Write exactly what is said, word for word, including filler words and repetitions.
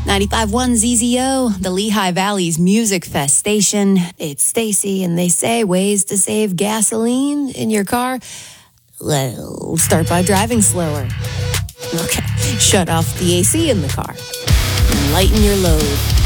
ninety-five point one Z Z O, the Lehigh Valley's Music Fest station. It's Stacy, and they say ways to save gasoline in your car. Well, start by driving slower. Okay, shut off the A C in the car. Lighten your load.